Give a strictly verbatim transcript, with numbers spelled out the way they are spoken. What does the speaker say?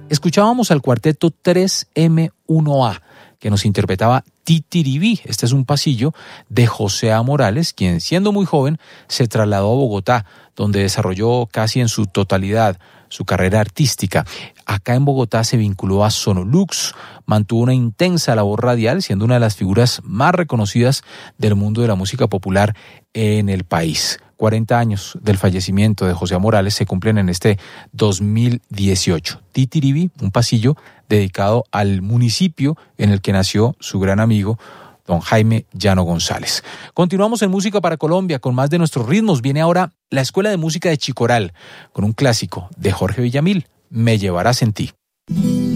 Escuchábamos al cuarteto tres eme uno a, que nos interpretaba Titiribí. Este es un pasillo de José A. Morales, quien siendo muy joven se trasladó a Bogotá, donde desarrolló casi en su totalidad su carrera artística. Acá en Bogotá se vinculó a Sonolux, mantuvo una intensa labor radial, siendo una de las figuras más reconocidas del mundo de la música popular en el país. cuarenta años del fallecimiento de José A. Morales se cumplen en este dos mil dieciocho. Titiribí, un pasillo dedicado al municipio en el que nació su gran amigo, don Jaime Llano González. Continuamos en Música para Colombia con más de nuestros ritmos. Viene ahora la Escuela de Música de Chicoral con un clásico de Jorge Villamil, Me llevarás en ti.